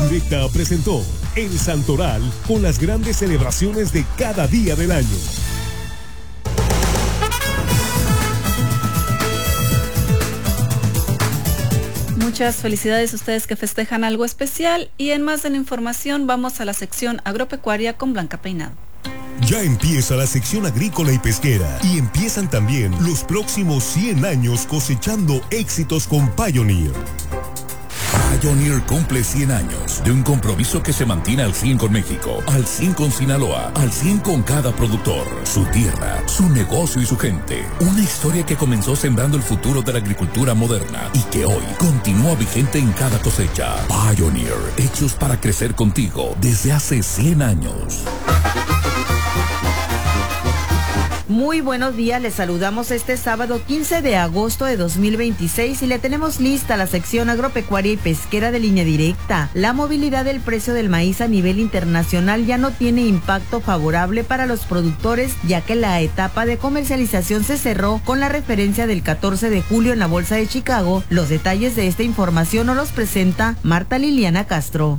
Directa presentó El Santoral con las grandes celebraciones de cada día del año. Muchas felicidades a ustedes que festejan algo especial, y en más de la información vamos a la sección agropecuaria con Blanca Peinado. Ya empieza la sección agrícola y pesquera y empiezan también los próximos 100 años cosechando éxitos con Pioneer. Pioneer cumple 100 años de un compromiso que se mantiene al 100 con México, al 100 con Sinaloa, al 100 con cada productor, su tierra, su negocio y su gente. Una historia que comenzó sembrando el futuro de la agricultura moderna y que hoy continúa vigente en cada cosecha. Pioneer, hechos para crecer contigo desde hace 100 años. Muy buenos días, les saludamos este sábado 15 de agosto de 2026 y le tenemos lista la sección agropecuaria y pesquera de Línea Directa. La movilidad del precio del maíz a nivel internacional ya no tiene impacto favorable para los productores, ya que la etapa de comercialización se cerró con la referencia del 14 de julio en la Bolsa de Chicago. Los detalles de esta información nos los presenta Marta Liliana Castro.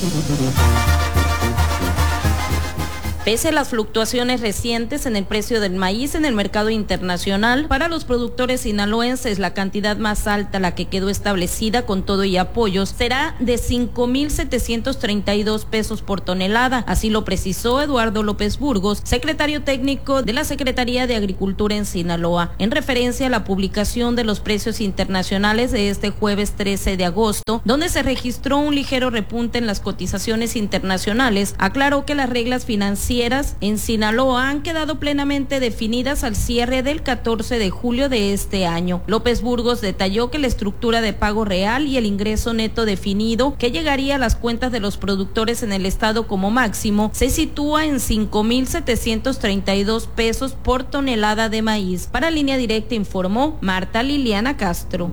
Pese a las fluctuaciones recientes en el precio del maíz en el mercado internacional, para los productores sinaloenses la cantidad más alta, la que quedó establecida con todo y apoyos, será de 5,732 pesos por tonelada. Así lo precisó Eduardo López Burgos, secretario técnico de la Secretaría de Agricultura en Sinaloa, en referencia a la publicación de los precios internacionales de este jueves 13 de agosto, donde se registró un ligero repunte en las cotizaciones internacionales. Aclaró que las reglas financieras en Sinaloa han quedado plenamente definidas al cierre del 14 de julio de este año. López Burgos detalló que la estructura de pago real y el ingreso neto definido que llegaría a las cuentas de los productores en el estado como máximo se sitúa en 5,732 pesos por tonelada de maíz. Para Línea Directa informó Marta Liliana Castro.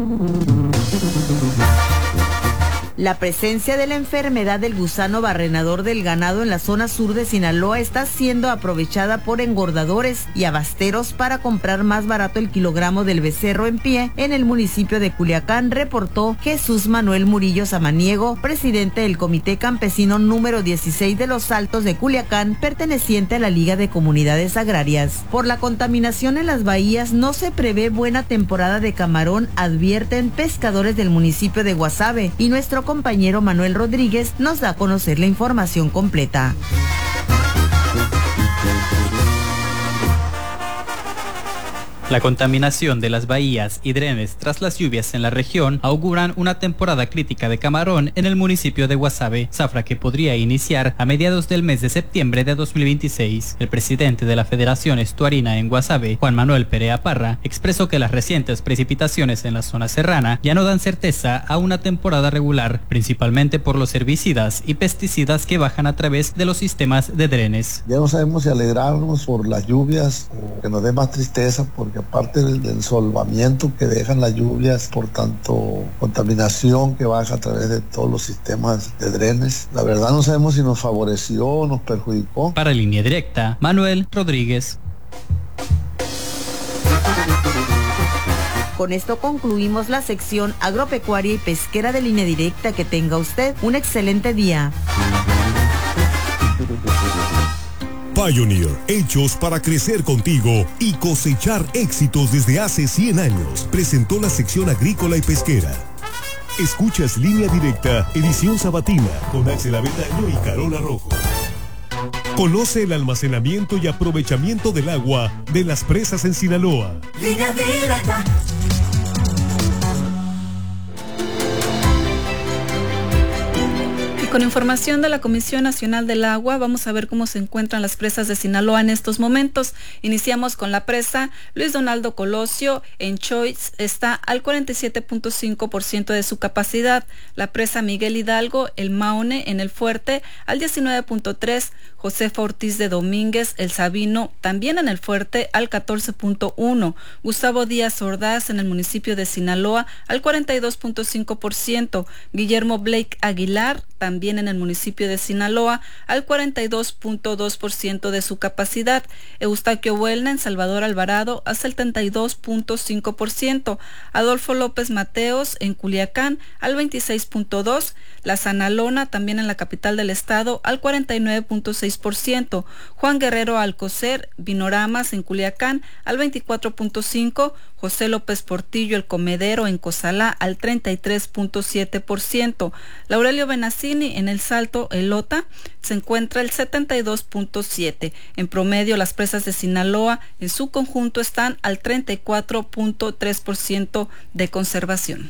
La presencia de la enfermedad del gusano barrenador del ganado en la zona sur de Sinaloa está siendo aprovechada por engordadores y abasteros para comprar más barato el kilogramo del becerro en pie en el municipio de Culiacán, reportó Jesús Manuel Murillo Samaniego, presidente del Comité Campesino número 16 de los Altos de Culiacán, perteneciente a la Liga de Comunidades Agrarias. Por la contaminación en las bahías no se prevé buena temporada de camarón, advierten pescadores del municipio de Guasave, y nuestro compañero Manuel Rodríguez nos da a conocer la información completa. La contaminación de las bahías y drenes tras las lluvias en la región auguran una temporada crítica de camarón en el municipio de Guasave, zafra que podría iniciar a mediados del mes de septiembre de 2026. El presidente de la Federación Estuarina en Guasave, Juan Manuel Perea Parra, expresó que las recientes precipitaciones en la zona serrana ya no dan certeza a una temporada regular, principalmente por los herbicidas y pesticidas que bajan a través de los sistemas de drenes. Ya no sabemos si alegrarnos por las lluvias o que nos dé más tristeza, porque aparte del ensolvamiento que dejan las lluvias, por tanto contaminación que baja a través de todos los sistemas de drenes, la verdad no sabemos si nos favoreció o nos perjudicó. Para Línea Directa, Manuel Rodríguez. Con esto concluimos la sección agropecuaria y pesquera de Línea Directa. Que tenga usted un excelente día. Pioneer, hechos para crecer contigo y cosechar éxitos desde hace 100 años, presentó la sección agrícola y pesquera. Escuchas Línea Directa, edición sabatina, con Axel Avendaño y Carola Rojo. Conoce el almacenamiento y aprovechamiento del agua de las presas en Sinaloa. Línea Directa. Con información de la Comisión Nacional del Agua, vamos a ver cómo se encuentran las presas de Sinaloa en estos momentos. Iniciamos con la presa Luis Donaldo Colosio en Choix, está al 47.5% de su capacidad. La presa Miguel Hidalgo, el Maone en el Fuerte, al 19.3%. Josefa Ortiz de Domínguez, el Sabino, también en el Fuerte, al 14.1%. Gustavo Díaz Ordaz en el municipio de Sinaloa, al 42.5%. Guillermo Blake Aguilar, también también en el municipio de Sinaloa al 42.2% de su capacidad. Eustaquio Buelna en Salvador Alvarado al 72.5%. Adolfo López Mateos en Culiacán al 26.2%. La Sanalona también en la capital del estado al 49.6%. Juan Guerrero Alcocer Vinoramas en Culiacán al 24.5%. José López Portillo El Comedero en Cozalá al 33.7%. Laurelio Benazzini en El Salto Elota se encuentra el 72.7%. En promedio, las presas de Sinaloa en su conjunto están al 34.3% de conservación.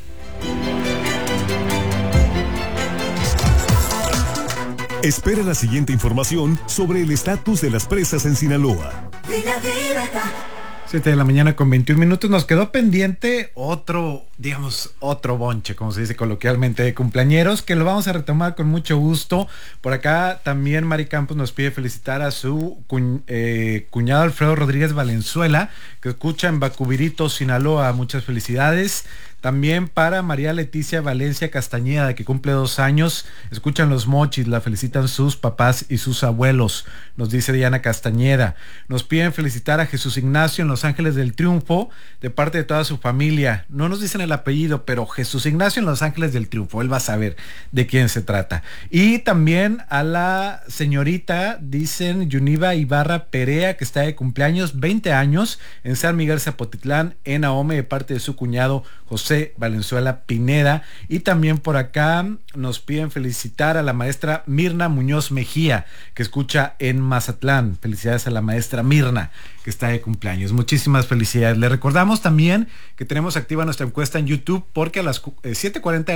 Espera la siguiente información sobre el estatus de las presas en Sinaloa. 7 de la mañana con 21 minutos. Nos quedó pendiente otro bonche, como se dice coloquialmente, de cumpleañeros, que lo vamos a retomar con mucho gusto. Por acá también Mari Campos nos pide felicitar a su cuñado Alfredo Rodríguez Valenzuela, que escucha en Bacubirito, Sinaloa. Muchas felicidades. También para María Leticia Valencia Castañeda, que cumple 2 años, escuchan Los Mochis, la felicitan sus papás y sus abuelos, nos dice Diana Castañeda. Nos piden felicitar a Jesús Ignacio en Los Ángeles del Triunfo, de parte de toda su familia. No nos dicen el apellido, pero Jesús Ignacio en Los Ángeles del Triunfo, él va a saber de quién se trata. Y también a la señorita, dicen Yuniva Ibarra Perea, que está de cumpleaños, 20 años, en San Miguel Zapotitlán, en Ahome, de parte de su cuñado José Valenzuela Pineda. Y también por acá nos piden felicitar a la maestra Mirna Muñoz Mejía, que escucha en Mazatlán. Felicidades a la maestra Mirna, que está de cumpleaños. Muchísimas felicidades. Le recordamos también que tenemos activa nuestra encuesta en YouTube, porque a las 7:40